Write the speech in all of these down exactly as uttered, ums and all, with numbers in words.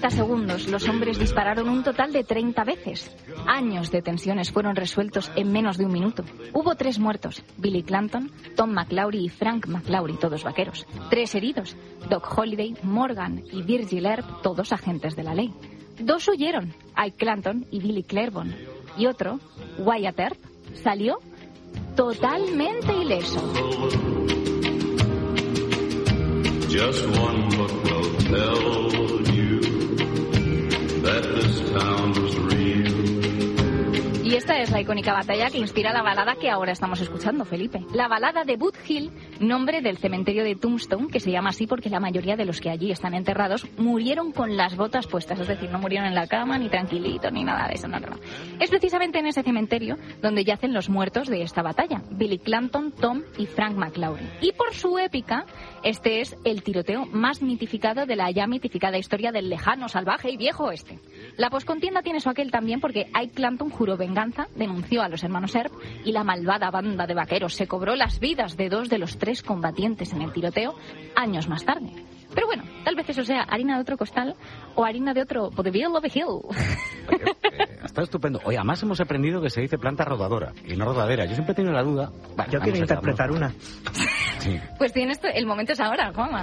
treinta segundos, los hombres dispararon un total de treinta veces. Años de tensiones fueron resueltos en menos de un minuto. Hubo tres muertos, Billy Clanton, Tom McClaury y Frank McClaury, todos vaqueros. Tres heridos, Doc Holliday, Morgan y Virgil Earp, todos agentes de la ley. Dos huyeron, Ike Clanton y Billy Claiborne. Y otro, Wyatt Earp, salió totalmente ileso. Just one look will tell you that this town was real. Y esta es la icónica batalla que inspira la balada que ahora estamos escuchando, Felipe. La balada de Boot Hill, nombre del cementerio de Tombstone, que se llama así porque la mayoría de los que allí están enterrados murieron con las botas puestas. Es decir, no murieron en la cama, ni tranquilitos, ni nada de eso. No, no, no. Es precisamente en ese cementerio donde yacen los muertos de esta batalla. Billy Clanton, Tom y Frank McClaury. Y por su épica, este es el tiroteo más mitificado de la ya mitificada historia del lejano, salvaje y viejo oeste. La poscontienda tiene su aquel también porque Ike Clanton juró venganza, denunció a los hermanos Earp y la malvada banda de vaqueros se cobró las vidas de dos de los tres combatientes en el tiroteo años más tarde. Pero bueno, tal vez eso sea harina de otro costal o harina de otro Vodevil of a Hill. Oye, eh, está estupendo. Oye, además hemos aprendido que se dice planta rodadora y no rodadera. Yo siempre he tenido la duda. Bueno, Yo quiero interpretar una. Sí. Pues tienes el momento es ahora, Juanma.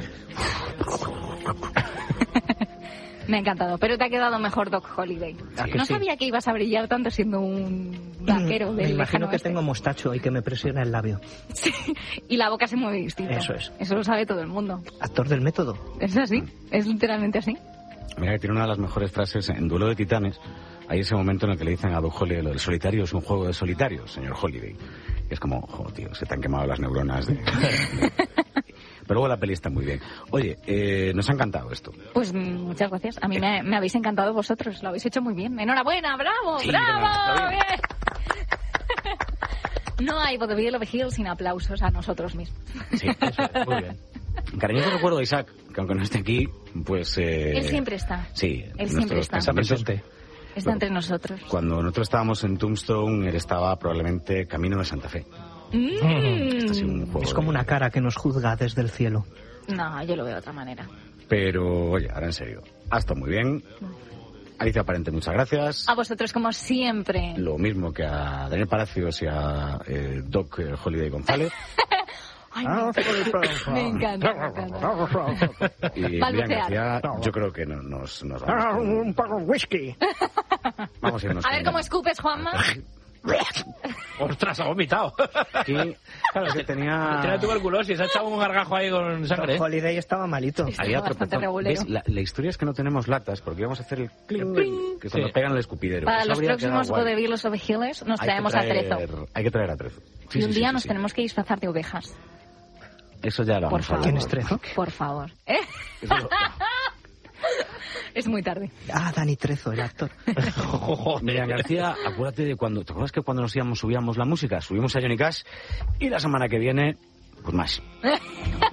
Me ha encantado, pero te ha quedado mejor Doc Holliday. No sí? sabía que ibas a brillar tanto siendo un vaquero del Me imagino que oeste. tengo mostacho y que me presiona el labio. Sí, y la boca se mueve distinto. Eso es. Eso lo sabe todo el mundo. Actor del método. Es así, es literalmente así. Mira que tiene una de las mejores frases en Duelo de Titanes. Hay ese momento en el que le dicen a Doc Holliday lo del solitario es un juego de solitarios, señor Holliday. Y es como, joder, tío, se te han quemado las neuronas de... Pero luego la peli está muy bien. Oye, eh, nos ha encantado esto. Pues muchas gracias. A mí me, me habéis encantado vosotros. Lo habéis hecho muy bien. Enhorabuena, bravo, Sí, bravo. bien. Bien. No hay Vodevil of a Hill sin aplausos a nosotros mismos. Sí, eso es, muy bien. Cariñoso recuerdo a Isaac, que aunque no esté aquí, pues... Eh, Él siempre está. Sí. Él siempre está. Está presente. Está entre nosotros. Cuando nosotros estábamos en Tombstone, él estaba probablemente camino de Santa Fe. Mm. Ha sido un juego Es como de- una cara que nos juzga desde el cielo. No, yo lo veo de otra manera. Pero, oye, ahora en serio, ha estado muy bien. Alicia Parente, muchas gracias. A vosotros, como siempre. Lo mismo que a Daniel Palacios y a eh, Doc eh, Holliday González. Ay, me encanta, me encanta. Y Miriam Balbucear. García, yo creo que no, nos, nos vamos. con- Un poco de whisky. Vamos a irnos A ver con- cómo escupes, Juanma. ¡Ostras, ha vomitado! Y, claro, que tenía... Tiene tuberculosis, ha echado un gargajo ahí con sangre. Doc Holliday estaba malito. Está Había bastante tropezón. regulero. ¿Ves? La, la historia es que no tenemos latas, porque íbamos a hacer el cling, Pling. que cuando Sí. pegan el escupidero. Para Eso los habría próximos quedado guay. Vodevilos of Hills nos Hay que traemos a traer- Trezo. Hay que traer a Trezo. Sí, Y sí, un sí, día sí, nos sí. tenemos que disfrazar de ovejas. Eso ya lo Por vamos a hablar. favor. ¿Quién es Trezo? Por favor. ¿Eh? Eso lo- Es muy tarde. Ah, Dani Trezo, el actor. Miriam García, acuérdate de cuando... ¿Te acuerdas que cuando nos íbamos subíamos la música? Subimos a Johnny Cash y la semana que viene, pues más.